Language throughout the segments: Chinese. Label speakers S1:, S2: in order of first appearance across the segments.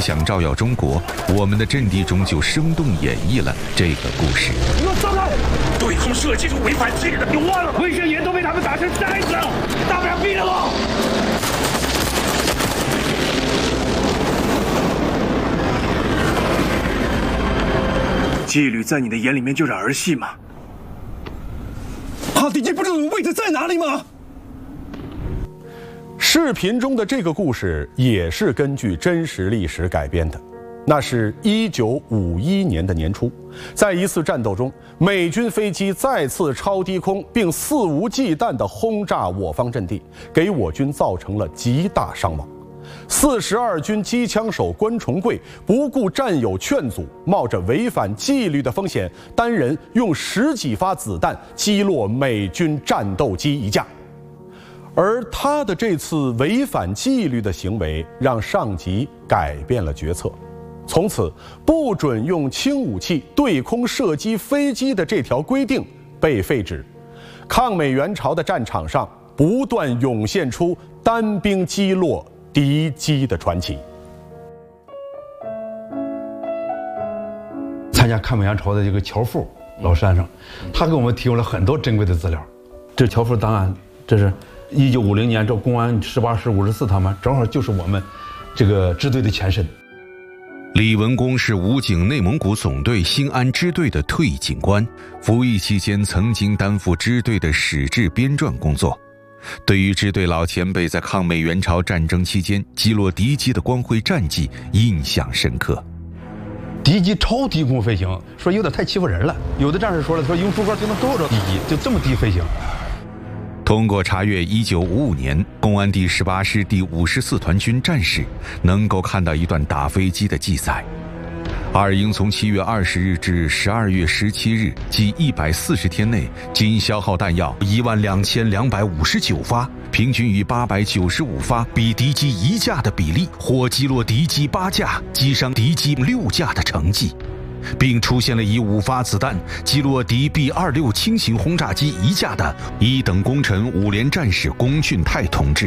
S1: 响照耀中国，我们的阵地中就生动演绎了这个故事。
S2: 给我走开！对空射击是违反纪律的，你忘了？卫生员都被他们打成筛子了，大不了毙了我！纪律在你的眼里面就是儿戏吗？
S3: 怕敌机不知道位置在哪里吗？视频中的这个故事也是根据真实历史改编的。那是1951年的年初，在一次战斗中，美军飞机再次超低空并肆无忌惮地轰炸我方阵地，给我军造成了极大伤亡。42军机枪手关崇贵不顾战友劝阻，冒着违反纪律的风险，单人用10几发子弹击落美军战斗机一架。而他的这次违反纪律的行为，让上级改变了决策，从此不准用轻武器对空射击飞机的这条规定被废止。抗美援朝的战场上，不断涌现出单兵击落敌机的传奇。
S4: 参加抗美援朝的这个乔富老先生，他给我们提供了很多珍贵的资料。这乔富档案，这是1950年这公安18师54他们，正好就是我们这个支队的前身。
S1: 李文公是武警内蒙古总队兴安支队的退役警官，服役期间曾经担负支队的史志编撰工作。对于支队老前辈在抗美援朝战争期间击落敌机的光辉战绩印象深刻。
S4: 敌机超低空飞行，说有点太欺负人了。有的战士说了，说用竹竿就能够着敌机，就这么低飞行。
S1: 通过查阅1955年公安第18师第54团军战史，能够看到一段打飞机的记载。二营从7月20日至12月17日，即140天内，仅消耗弹药12259发，平均于895发，比敌机1架的比例，或击落敌机8架，击伤敌机6架的成绩，并出现了以5发子弹击落敌 B-26轻型轰炸机1架的一等功臣5连战士龚俊泰同志。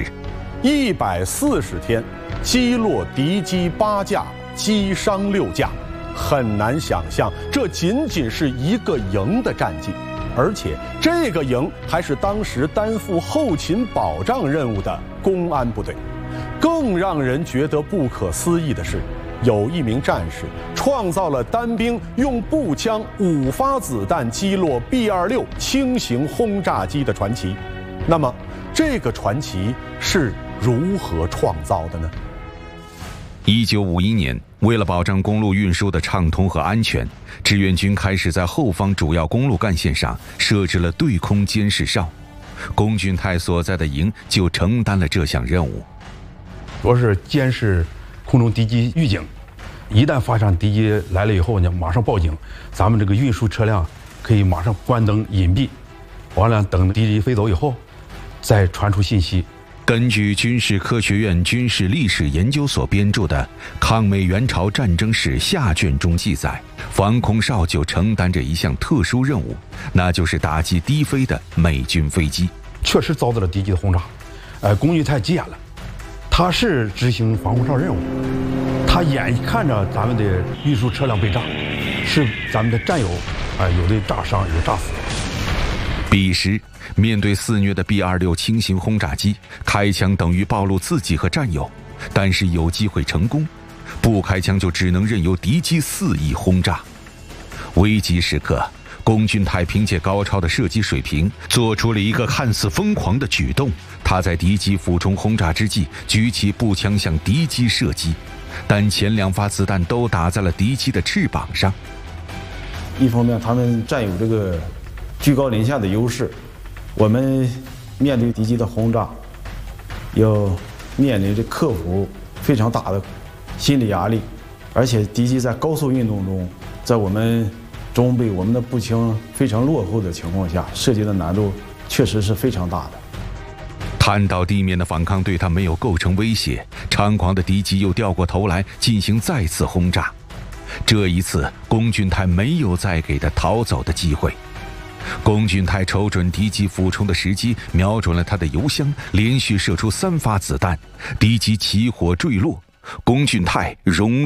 S3: 140天，击落敌机8架，击伤6架。很难想象，这仅仅是一个营的战绩，而且这个营还是当时担负后勤保障任务的公安部队。更让人觉得不可思议的是，有一名战士创造了单兵用步枪5发子弹击落 B-26轻型轰炸机的传奇。那么，这个传奇是如何创造的呢？1951年，为了保障公路运输的畅通和安全，志愿军开始在后方主要公路干线上设置了对空监视哨。龚俊泰所在的营就承担了这项任务，
S4: 主要是监视空中敌机预警，一旦发现敌机来了以后呢，马上报警，咱们这个运输车辆可以马上关灯隐蔽，完了等敌机飞走以后，再传出信息。
S1: 根据军事科学院军事历史研究所编著的《抗美援朝战争史》下卷中记载，防空哨就承担着一项特殊任务，那就是打击低飞的美军飞机。
S4: 确实遭到了敌机的轰炸，龚俊泰急眼了，他是执行防空哨任务，他眼看着咱们的运输车辆被炸，是咱们的战友有的炸伤，有的炸死。
S1: 彼时面对肆虐的 B-26轻型轰炸机，开枪等于暴露自己和战友，但是有机会成功，不开枪就只能任由敌机肆意轰炸。危急时刻，龚俊泰凭借高超的射击水平，做出了一个看似疯狂的举动。他在敌机俯冲轰炸之际，举起步枪向敌机射击，但前2发子弹都打在了敌机的翅膀上。
S5: 一方面，他们占有这个居高临下的优势，我们面对敌机的轰炸，要面临着克服非常大的心理压力，而且敌机在高速运动中，在我们中备我们的步枪非常落后的情况下，射击的难度确实是非常大的。
S1: 看到地面的反抗对他没有构成威胁，猖狂的敌机又掉过头来进行再次轰炸。这一次，龚俊泰没有再给他逃走的机会。龚俊泰瞅准敌机俯冲的时机，瞄准了他的油箱，连续射出3发子弹，敌机起火坠落。龚俊泰荣